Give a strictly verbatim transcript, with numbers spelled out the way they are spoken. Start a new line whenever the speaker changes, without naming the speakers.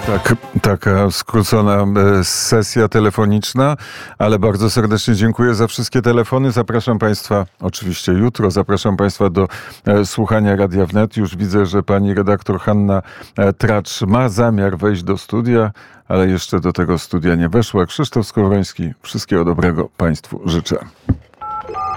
Tak, taka skrócona sesja telefoniczna, ale bardzo serdecznie dziękuję za wszystkie telefony. Zapraszam Państwa oczywiście jutro, zapraszam Państwa do słuchania Radia Wnet. Już widzę, że pani redaktor Hanna Tracz ma zamiar wejść do studia, ale jeszcze do tego studia nie weszła. Krzysztof Skowroński, wszystkiego dobrego Państwu życzę.